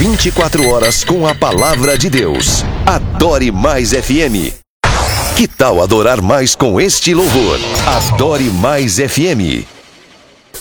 24 horas com a palavra de Deus. Adore Mais FM. Que tal adorar mais com este louvor? Adore Mais FM.